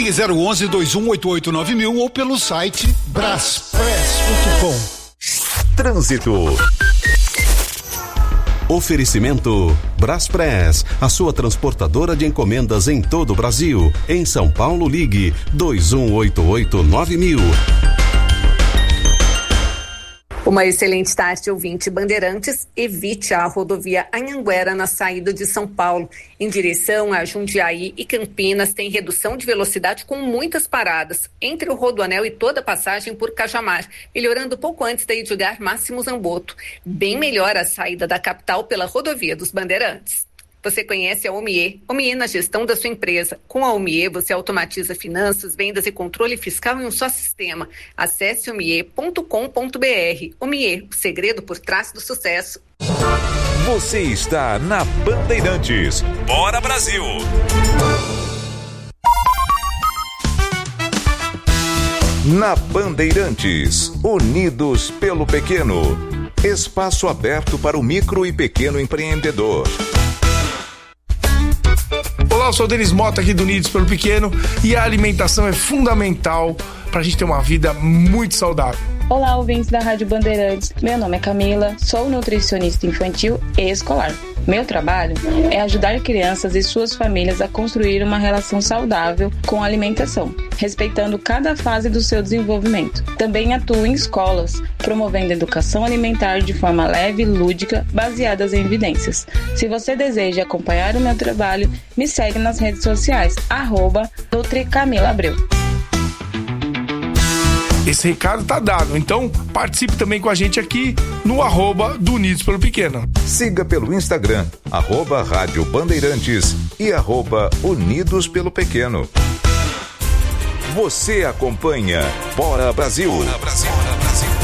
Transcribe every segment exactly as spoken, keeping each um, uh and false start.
Ligue zero onze, dois um oito oito, nove mil ou pelo site braspress ponto com. Trânsito. Oferecimento Braspress, a sua transportadora de encomendas em todo o Brasil. Em São Paulo, ligue dois um oito oito, nove mil. Uma excelente tarde, ouvinte Bandeirantes. Evite a rodovia Anhanguera na saída de São Paulo. Em direção a Jundiaí e Campinas, tem redução de velocidade com muitas paradas entre o Rodoanel e toda a passagem por Cajamar, melhorando pouco antes da Edgar Máximo Zamboto. Bem melhor a saída da capital pela rodovia dos Bandeirantes. Você conhece a Omie? Omie na gestão da sua empresa. Com a Omie, você automatiza finanças, vendas e controle fiscal em um só sistema. Acesse omie ponto com ponto br. Omie, o segredo por trás do sucesso. Você está na Bandeirantes. Bora, Brasil! Na Bandeirantes, Unidos pelo Pequeno. Espaço aberto para o micro e pequeno empreendedor. Olá, eu sou o Denis Mota aqui do Unidos pelo Pequeno e a alimentação é fundamental para a gente ter uma vida muito saudável. Olá, ouvintes da Rádio Bandeirantes. Meu nome é Camila, sou nutricionista infantil e escolar. Meu trabalho é ajudar crianças e suas famílias a construir uma relação saudável com a alimentação, respeitando cada fase do seu desenvolvimento. Também atuo em escolas, promovendo educação alimentar de forma leve e lúdica, baseadas em evidências. Se você deseja acompanhar o meu trabalho, me segue nas redes sociais, arroba NutriCamilaAbreu. Esse recado tá dado, então participe também com a gente aqui no arroba do Unidos pelo Pequeno. Siga pelo Instagram, arroba Rádio Bandeirantes e arroba Unidos pelo Pequeno. Você acompanha Bora Brasil. Bora Brasil, Bora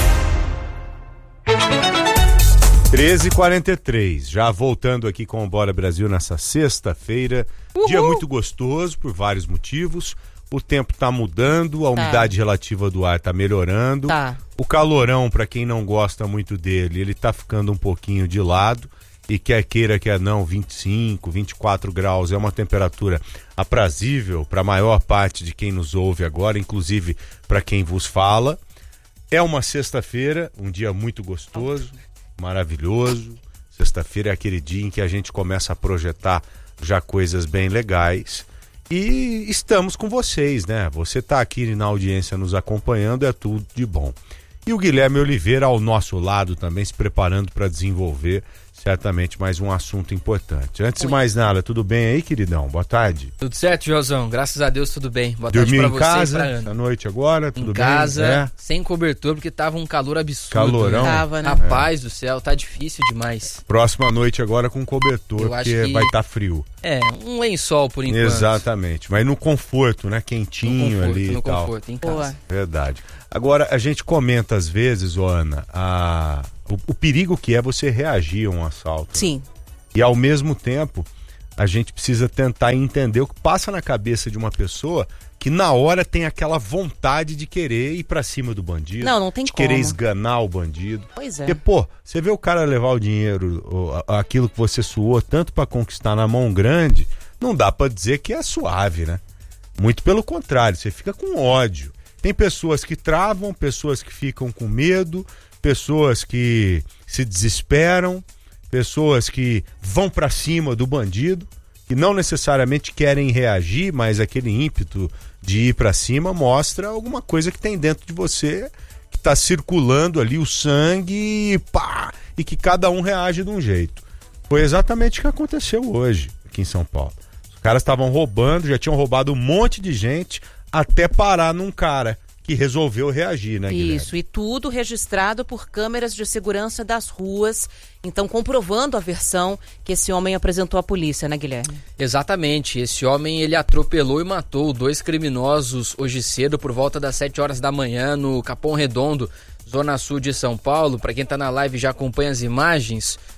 Brasil. treze e quarenta e três, já voltando aqui com o Bora Brasil nessa sexta-feira. Uhul. Dia muito gostoso por vários motivos. O tempo tá mudando, a umidade tá. relativa do ar tá melhorando. Tá. O calorão, para quem não gosta muito dele, ele tá ficando um pouquinho de lado. E quer queira, quer não, vinte e cinco, vinte e quatro graus é uma temperatura aprazível para a maior parte de quem nos ouve agora, inclusive para quem vos fala. É uma sexta-feira, um dia muito gostoso, maravilhoso. Sexta-feira é aquele dia em que a gente começa a projetar já coisas bem legais. E estamos com vocês, né? Você está aqui na audiência nos acompanhando, é tudo de bom. E o Guilherme Oliveira ao nosso lado também, se preparando para desenvolver certamente mais um assunto importante. Antes Oi. de mais nada, tudo bem aí, queridão? Boa tarde. Tudo certo, Josão? Graças a Deus, tudo bem. Boa Dormiu tarde pra em você casa, e pra Ana. à noite agora, tudo em bem? Em casa, é. sem cobertor, porque tava um calor absurdo. Calorão. Né? Tava, né? Rapaz é. do céu, tá difícil demais. Próxima noite agora com cobertor, Eu porque que... vai estar tá frio. É, um lençol por enquanto. Exatamente, mas no conforto, né? Quentinho no conforto, ali no e tal. No conforto, em casa. Boa. Verdade. Agora, a gente comenta às vezes, ô Ana, a... o, o perigo que é você reagir a um assalto. Sim. E ao mesmo tempo, a gente precisa tentar entender o que passa na cabeça de uma pessoa que na hora tem aquela vontade de querer ir pra cima do bandido. Não, não tem de como. querer esganar o bandido. Pois é. Porque, pô, você vê o cara levar o dinheiro, aquilo que você suou tanto pra conquistar na mão grande, não dá pra dizer que é suave, né? Muito pelo contrário, você fica com ódio. Tem pessoas que travam, pessoas que ficam com medo, pessoas que se desesperam, pessoas que vão pra cima do bandido, que não necessariamente querem reagir, mas aquele ímpeto de ir pra cima mostra alguma coisa que tem dentro de você, que tá circulando ali o sangue e pá, e que cada um reage de um jeito. Foi exatamente o que aconteceu hoje aqui em São Paulo. Os caras estavam roubando, já tinham roubado um monte de gente, até parar num cara que resolveu reagir, né, Guilherme? Isso, e tudo registrado por câmeras de segurança das ruas, então comprovando a versão que esse homem apresentou à polícia, né, Guilherme? Exatamente, esse homem ele atropelou e matou dois criminosos hoje cedo por volta das sete horas da manhã no Capão Redondo, zona sul de São Paulo. Para quem tá na live já acompanha as imagens,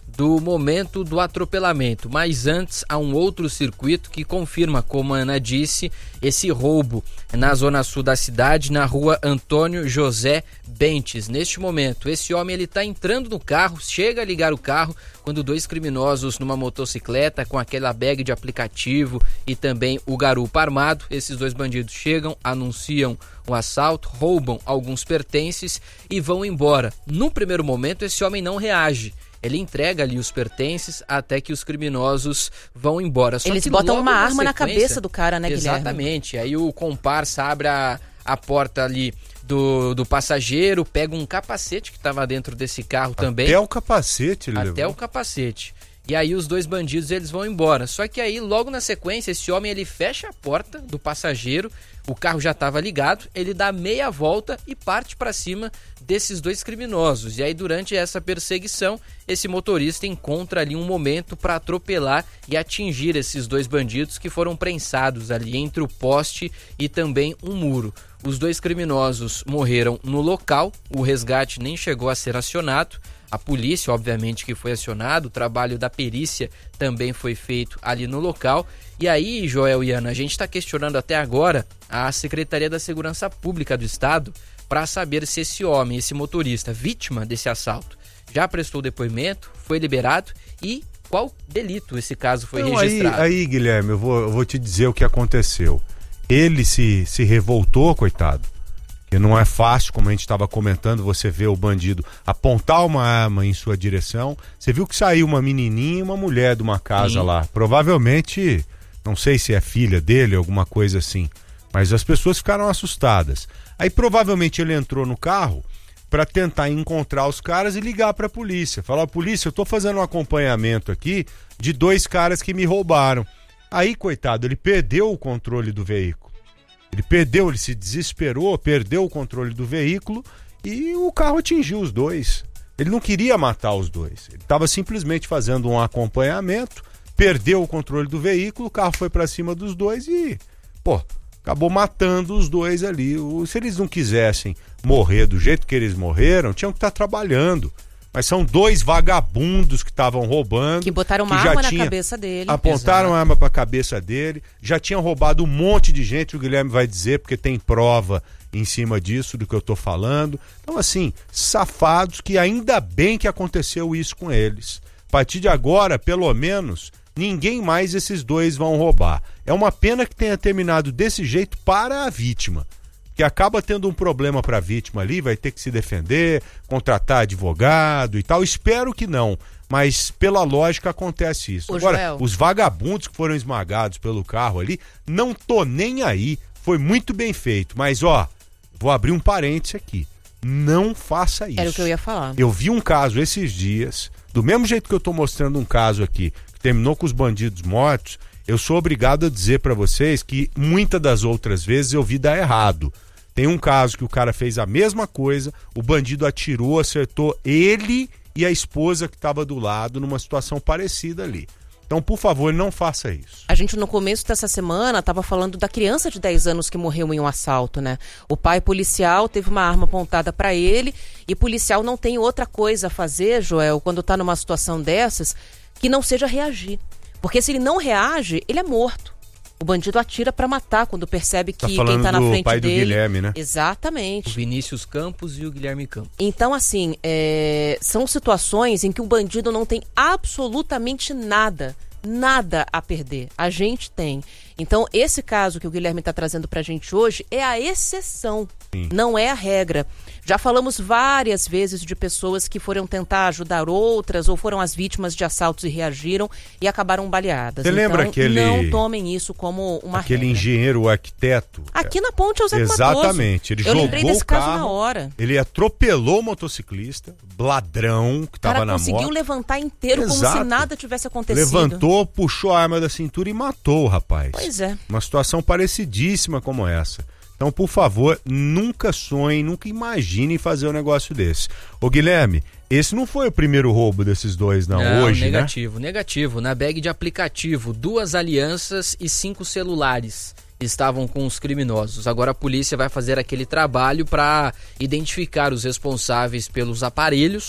do momento do atropelamento, mas antes há um outro circuito que confirma, como a Ana disse, esse roubo na zona sul da cidade, na rua Antônio José Bentes. Neste momento, esse homem ele está entrando no carro, chega a ligar o carro, quando dois criminosos numa motocicleta com aquela bag de aplicativo e também o garupa armado, esses dois bandidos chegam, anunciam o assalto, roubam alguns pertences e vão embora. No primeiro momento, esse homem não reage. Ele entrega ali os pertences até que os criminosos vão embora. Só Eles que botam uma na arma na sequência, cabeça do cara, né, Guilherme? Exatamente. Aí o comparsa abre a, a porta ali do, do passageiro, pega um capacete que estava dentro desse carro também. Até o capacete ele Até levou. o capacete. E aí os dois bandidos eles vão embora. Só que aí logo na sequência esse homem ele fecha a porta do passageiro, o carro já estava ligado, ele dá meia volta e parte para cima desses dois criminosos. E aí durante essa perseguição esse motorista encontra ali um momento para atropelar e atingir esses dois bandidos que foram prensados ali entre o poste e também um muro. Os dois criminosos morreram no local, o resgate nem chegou a ser acionado. A polícia, obviamente, que foi acionada, o trabalho da perícia também foi feito ali no local. E aí, Joel e Ana, a gente está questionando até agora a Secretaria da Segurança Pública do Estado para saber se esse homem, esse motorista, vítima desse assalto, já prestou depoimento, foi liberado e qual delito esse caso foi Não, registrado. Aí, aí Guilherme, eu vou, eu vou te dizer o que aconteceu. Ele se, se revoltou, coitado. Que não é fácil, como a gente estava comentando, você vê o bandido apontar uma arma em sua direção. Você viu que saiu uma menininha e uma mulher de uma casa Sim. lá. Provavelmente, não sei se é filha dele, alguma coisa assim. Mas as pessoas ficaram assustadas. Aí provavelmente ele entrou no carro para tentar encontrar os caras e ligar para a polícia. Falar, polícia, eu tô fazendo um acompanhamento aqui de dois caras que me roubaram. Aí, coitado, ele perdeu o controle do veículo. Ele perdeu, ele se desesperou, perdeu o controle do veículo e o carro atingiu os dois. Ele não queria matar os dois. Ele estava simplesmente fazendo um acompanhamento, perdeu o controle do veículo, o carro foi para cima dos dois e, pô, acabou matando os dois ali. Se eles não quisessem morrer do jeito que eles morreram, tinham que estar trabalhando. Mas são dois vagabundos que estavam roubando. Que botaram uma que já arma tinha, na cabeça dele. Apontaram a arma para a cabeça dele. Já tinham roubado um monte de gente, o Guilherme vai dizer, porque tem prova em cima disso, do que eu tô falando. Então, assim, safados que ainda bem que aconteceu isso com eles. A partir de agora, pelo menos, ninguém mais esses dois vão roubar. É uma pena que tenha terminado desse jeito para a vítima. Que acaba tendo um problema para a vítima ali, vai ter que se defender, contratar advogado e tal. Espero que não, mas pela lógica acontece isso. Ô, Agora, Joel. os vagabundos que foram esmagados pelo carro ali, não tô nem aí. Foi muito bem feito, mas ó, vou abrir um parêntese aqui. Não faça isso. Era o que eu ia falar. Eu vi um caso esses dias, do mesmo jeito que eu tô mostrando um caso aqui, que terminou com os bandidos mortos, eu sou obrigado a dizer para vocês que muitas das outras vezes eu vi dar errado. Tem um caso que o cara fez a mesma coisa, o bandido atirou, acertou ele e a esposa que estava do lado numa situação parecida ali. Então, por favor, não faça isso. A gente, no começo dessa semana, estava falando da criança de dez anos que morreu em um assalto, né? O pai policial teve uma arma apontada para ele e policial não tem outra coisa a fazer, Joel, quando está numa situação dessas, que não seja reagir. Porque se ele não reage, ele é morto. O bandido atira para matar quando percebe que tá quem tá na do frente pai dele... do Guilherme, né? Exatamente. O Vinícius Campos e o Guilherme Campos. Então, assim, é... são situações em que o bandido não tem absolutamente nada, nada a perder. A gente tem. Então, esse caso que o Guilherme está trazendo pra gente hoje é a exceção, Sim. não é a regra. Já falamos várias vezes de pessoas que foram tentar ajudar outras ou foram as vítimas de assaltos e reagiram e acabaram baleadas. Você então, lembra aquele... não tomem isso como uma Aquele regra. engenheiro, o arquiteto. Aqui na ponte é o Zé Exatamente. Ele Eu jogou lembrei desse o carro, caso na hora. Ele atropelou o motociclista, ladrão que O cara estava na conseguiu moto. levantar inteiro como Exato. se nada tivesse acontecido. Levantou, puxou a arma da cintura e matou o rapaz. Pois é. Uma situação parecidíssima como essa. Então, por favor, nunca sonhe, nunca imagine fazer um negócio desse. Ô Guilherme, esse não foi o primeiro roubo desses dois, não, não hoje, negativo, né? Negativo, Na bag de aplicativo, duas alianças e cinco celulares estavam com os criminosos. Agora a polícia vai fazer aquele trabalho para identificar os responsáveis pelos aparelhos,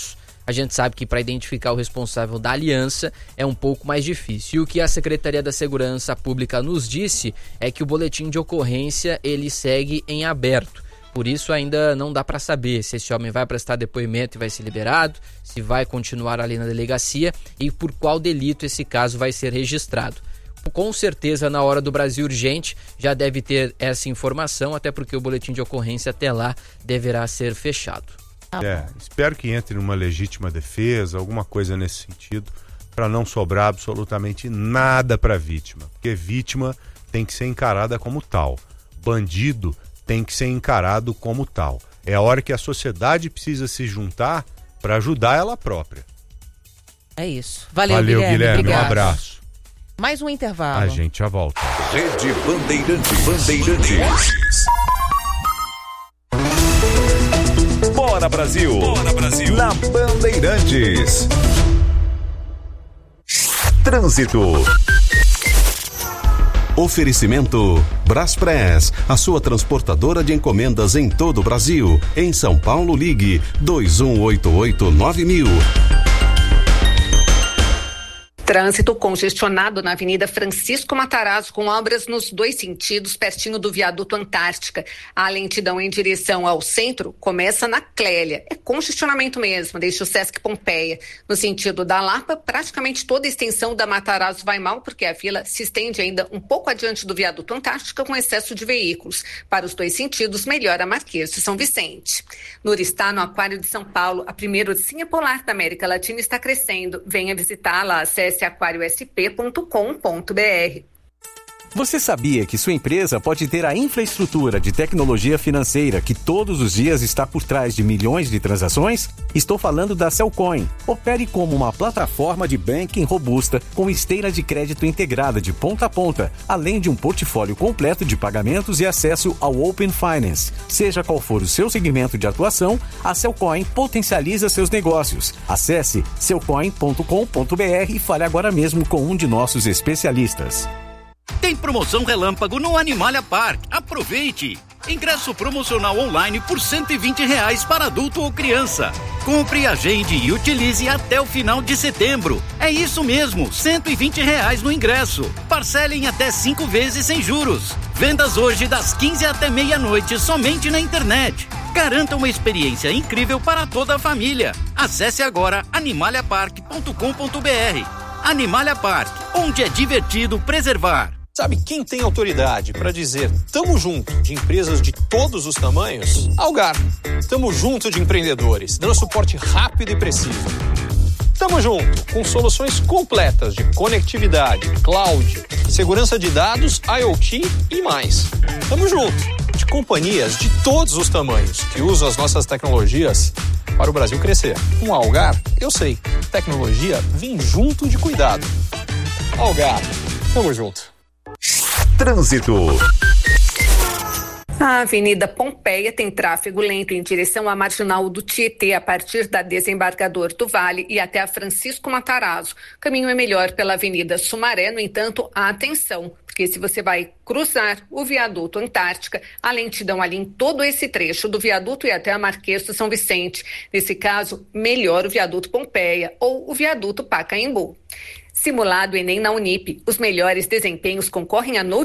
a gente sabe que para identificar o responsável da aliança é um pouco mais difícil. E o que a Secretaria da Segurança Pública nos disse é que o boletim de ocorrência ele segue em aberto. Por isso ainda não dá para saber se esse homem vai prestar depoimento e vai ser liberado, se vai continuar ali na delegacia e por qual delito esse caso vai ser registrado. Com certeza, na hora do Brasil Urgente, já deve ter essa informação, até porque o boletim de ocorrência até lá deverá ser fechado. É, espero que entre numa legítima defesa, alguma coisa nesse sentido, para não sobrar absolutamente nada para a vítima. Porque vítima tem que ser encarada como tal. Bandido tem que ser encarado como tal. É a hora que a sociedade precisa se juntar para ajudar ela própria. É isso. Valeu, Valeu Guilherme. Guilherme. Um abraço. Mais um intervalo. A gente já volta. Rede Bandeirantes. Bandeirantes. Bora Brasil. Bora Brasil. Na Bandeirantes. Trânsito. Oferecimento Braspress, a sua transportadora de encomendas em todo o Brasil. Em São Paulo, ligue dois um oito oito nove mil. Trânsito congestionado na Avenida Francisco Matarazzo, com obras nos dois sentidos, pertinho do viaduto Antártica. A lentidão em direção ao centro começa na Clélia. É congestionamento mesmo, deixa o Sesc Pompeia. No sentido da Lapa, praticamente toda a extensão da Matarazzo vai mal, porque a fila se estende ainda um pouco adiante do viaduto Antártica, com excesso de veículos. Para os dois sentidos, melhora a Marquês de São Vicente. Nuristá, no Aquário de São Paulo, a primeira ursinha polar da América Latina está crescendo. Venha visitá-la, acesse aquário s p ponto com ponto b r. Você sabia que sua empresa pode ter a infraestrutura de tecnologia financeira que todos os dias está por trás de milhões de transações? Estou falando da Cellcoin. Opere como uma plataforma de banking robusta com esteira de crédito integrada de ponta a ponta, além de um portfólio completo de pagamentos e acesso ao Open Finance. Seja qual for o seu segmento de atuação, a Cellcoin potencializa seus negócios. Acesse cellcoin ponto com ponto b r e fale agora mesmo com um de nossos especialistas. Tem promoção relâmpago no Animalia Park. Aproveite! Ingresso promocional online por cento e vinte reais para adulto ou criança. Compre, agende e utilize até o final de setembro. É isso mesmo, cento e vinte reais no ingresso. Parcele em até cinco vezes sem juros. Vendas hoje das quinze até meia-noite somente na internet. Garanta uma experiência incrível para toda a família. Acesse agora animalia park ponto com ponto b r. Animalia Park, onde é divertido preservar. Sabe quem tem autoridade para dizer tamo junto de empresas de todos os tamanhos? Algar. Tamo junto de empreendedores, dando suporte rápido e preciso. Tamo junto com soluções completas de conectividade, cloud, segurança de dados, IoT e mais. Tamo junto de companhias de todos os tamanhos que usam as nossas tecnologias para o Brasil crescer. Com a Algar, eu sei, tecnologia vem junto de cuidado. Algar, tamo junto. Trânsito. A Avenida Pompeia tem tráfego lento em direção à Marginal do Tietê, a partir da Desembargador do Vale e até a Francisco Matarazzo. O caminho é melhor pela Avenida Sumaré, no entanto, atenção, porque se você vai cruzar o viaduto Antártica, a lentidão ali em todo esse trecho do viaduto e até a Marquês de São Vicente. Nesse caso, melhor o viaduto Pompeia ou o viaduto Pacaembu. Simulado Enem na Unip, os melhores desempenhos concorrem a notebook